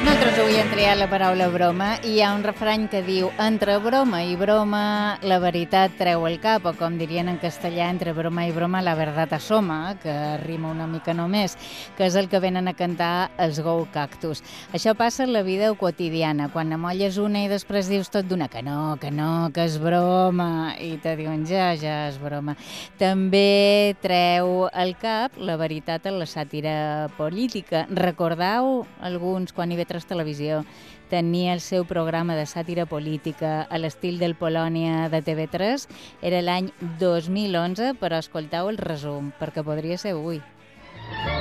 Nosaltres avui hem triat la paraula broma i hi ha un refrany que diu entre broma i broma la veritat treu el cap, o com dirien en castellà, entre broma i broma la verdad asoma, que rima una mica només, que és el que venen a cantar els Go Cactus. Això passa en la vida quotidiana, quan amolles una i després dius tot d'una que no, que és broma, i te diuen ja és broma. També treu el cap la veritat en la sàtira política. Recordeu alguns, quan IB3 Televisió tenia el seu programa de sàtira política a l'estil del Polònia de TV3? Era l'any 2011, però escolteu el resum, perquè podria ser avui.